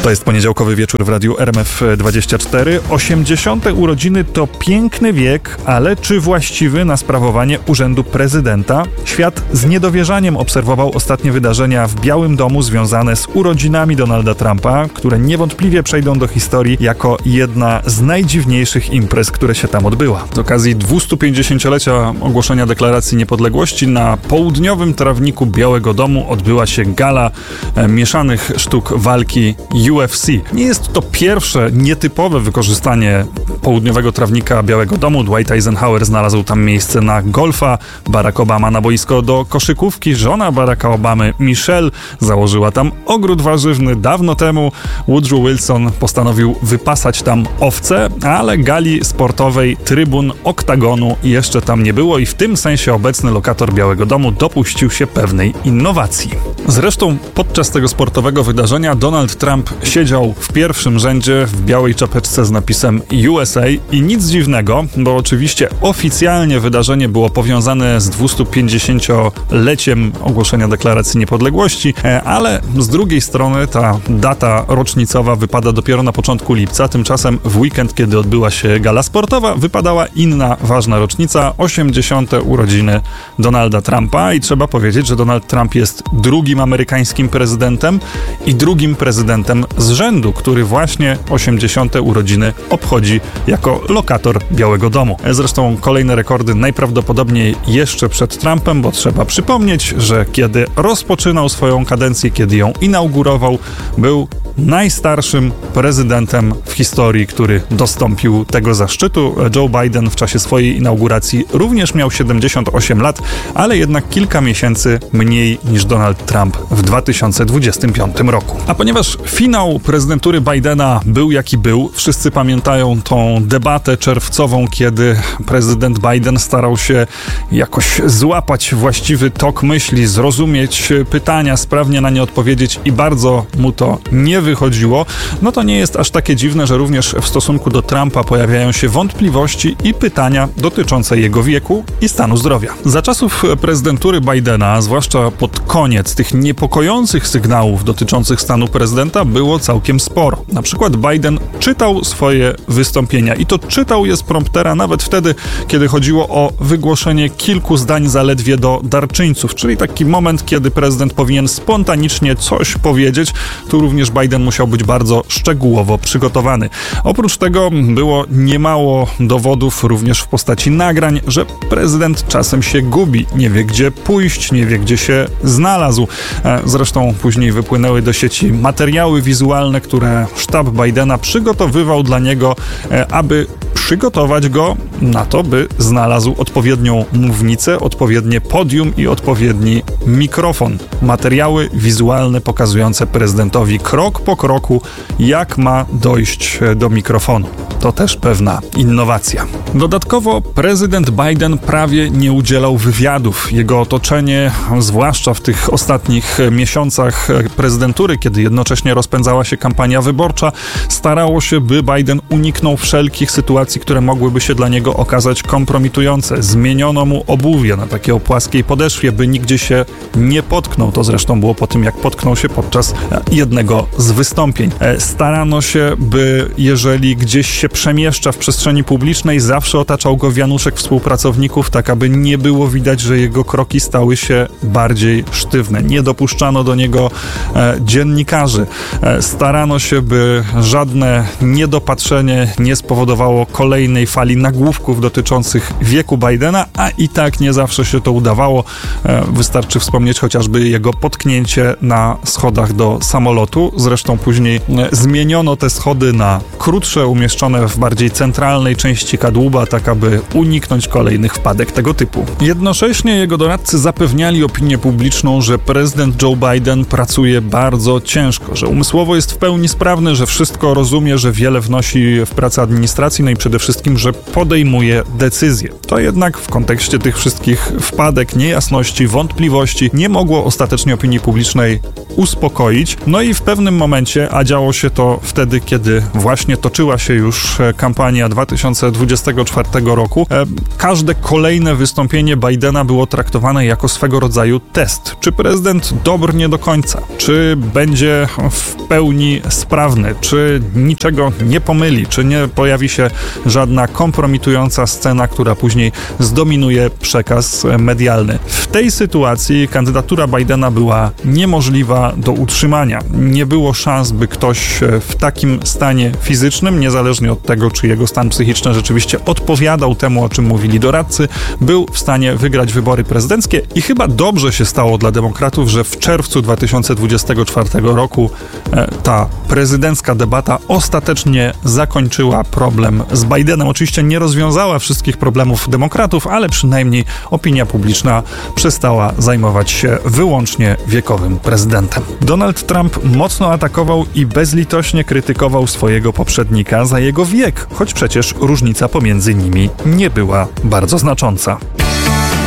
To jest poniedziałkowy wieczór w radiu RMF24. 80. urodziny to piękny wiek, ale czy właściwy na sprawowanie urzędu prezydenta? Świat z niedowierzaniem obserwował ostatnie wydarzenia w Białym Domu związane z urodzinami Donalda Trumpa, które niewątpliwie przejdą do historii jako jedna z najdziwniejszych imprez, które się tam odbyła. Z okazji 250-lecia ogłoszenia Deklaracji Niepodległości na południowym trawniku Białego Domu odbyła się gala mieszanych sztuk walki UFC. Nie jest to pierwsze nietypowe wykorzystanie południowego trawnika Białego Domu. Dwight Eisenhower znalazł tam miejsce na golfa, Barack Obama na boisko do koszykówki, żona Baracka Obamy, Michelle, założyła tam ogród warzywny dawno temu. Woodrow Wilson postanowił wypasać tam owce, ale gali sportowej, trybun, oktagonu jeszcze tam nie było i w tym sensie obecny lokator Białego Domu dopuścił się pewnej innowacji. Zresztą podczas tego sportowego wydarzenia Donald Trump siedział w pierwszym rzędzie w białej czapeczce z napisem USA i nic dziwnego, bo oczywiście oficjalnie wydarzenie było powiązane z 250-leciem ogłoszenia Deklaracji Niepodległości, ale z drugiej strony ta data rocznicowa wypada dopiero na początku lipca, tymczasem w weekend, kiedy odbyła się gala sportowa, wypadała inna ważna rocznica, 80. urodziny Donalda Trumpa i trzeba powiedzieć, że Donald Trump jest drugim amerykańskim prezydentem i drugim prezydentem z rzędu, który właśnie 80. urodziny obchodzi jako lokator Białego Domu. Zresztą kolejne rekordy najprawdopodobniej jeszcze przed Trumpem, bo trzeba przypomnieć, że kiedy rozpoczynał swoją kadencję, kiedy ją inaugurował, był najstarszym prezydentem w historii, który dostąpił tego zaszczytu. Joe Biden w czasie swojej inauguracji również miał 78 lat, ale jednak kilka miesięcy mniej niż Donald Trump w 2025 roku. A ponieważ finał prezydentury Bidena był jaki był, wszyscy pamiętają tą debatę czerwcową, kiedy prezydent Biden starał się jakoś złapać właściwy tok myśli, zrozumieć pytania, sprawnie na nie odpowiedzieć i bardzo mu to nie wychodziło, no to nie jest aż takie dziwne, że również w stosunku do Trumpa pojawiają się wątpliwości i pytania dotyczące jego wieku i stanu zdrowia. Za czasów prezydentury Bidena, zwłaszcza pod koniec, tych niepokojących sygnałów dotyczących stanu prezydenta było całkiem sporo. Na przykład Biden czytał swoje wystąpienia i to czytał je z promptera nawet wtedy, kiedy chodziło o wygłoszenie kilku zdań zaledwie do darczyńców, czyli taki moment, kiedy prezydent powinien spontanicznie coś powiedzieć. Tu również Biden musiał być bardzo szczegółowo przygotowany. Oprócz tego było niemało dowodów również w postaci nagrań, że prezydent czasem się gubi, nie wie gdzie pójść, nie wie gdzie się znalazł. Zresztą później wypłynęły do sieci materiały wizualne, które sztab Bidena przygotowywał dla niego, aby przygotować go na to, by znalazł odpowiednią mównicę, odpowiednie podium i odpowiedni mikrofon. Materiały wizualne pokazujące prezydentowi krok po kroku, jak ma dojść do mikrofonu. To też pewna innowacja. Dodatkowo prezydent Biden prawie nie udzielał wywiadów. Jego otoczenie, zwłaszcza w tych ostatnich miesiącach prezydentury, kiedy jednocześnie rozpędzała się kampania wyborcza, starało się, by Biden uniknął wszelkich sytuacji, które mogłyby się dla niego okazać kompromitujące. Zmieniono mu obuwie na takiej płaskiej podeszwie, by nigdzie się nie potknął. To zresztą było po tym, jak potknął się podczas jednego z wystąpień. Starano się, by jeżeli gdzieś się przemieszcza w przestrzeni publicznej, zawsze otaczał go wianuszek współpracowników, tak aby nie było widać, że jego kroki stały się bardziej sztywne. Nie dopuszczano do niego dziennikarzy. Starano się, by żadne niedopatrzenie nie spowodowało kolejnej fali nagłówków dotyczących wieku Bidena, a i tak nie zawsze się to udawało. Wystarczy wspomnieć chociażby jego potknięcie na schodach do samolotu. Zresztą później zmieniono te schody na krótsze, umieszczone w bardziej centralnej części kadłuba, tak aby uniknąć kolejnych wpadek tego typu. Jednocześnie jego doradcy zapewniali opinię publiczną, że prezydent Joe Biden pracuje bardzo ciężko, że umysłowo jest w pełni sprawny, że wszystko rozumie, że wiele wnosi w pracę administracji, no i przede wszystkim, że podejmuje decyzje. To jednak w kontekście tych wszystkich wpadek, niejasności, wątpliwości nie mogło ostatecznie opinii publicznej uspokoić. No i w pewnym momencie, a działo się to wtedy, kiedy właśnie toczyła się już już kampania 2024 roku, każde kolejne wystąpienie Bidena było traktowane jako swego rodzaju test. Czy prezydent dobrnie do końca? Czy będzie w pełni sprawny? Czy niczego nie pomyli? Czy nie pojawi się żadna kompromitująca scena, która później zdominuje przekaz medialny? W tej sytuacji kandydatura Bidena była niemożliwa do utrzymania. Nie było szans, by ktoś w takim stanie fizycznym, niezależnie od tego, czy jego stan psychiczny rzeczywiście odpowiadał temu, o czym mówili doradcy, był w stanie wygrać wybory prezydenckie i chyba dobrze się stało dla demokratów, że w czerwcu 2024 roku ta prezydencka debata ostatecznie zakończyła problem z Bidenem. Oczywiście nie rozwiązała wszystkich problemów demokratów, ale przynajmniej opinia publiczna przestała zajmować się wyłącznie wiekowym prezydentem. Donald Trump mocno atakował i bezlitośnie krytykował swojego poprzednika za jego wiek, choć przecież różnica pomiędzy nimi nie była bardzo znacząca.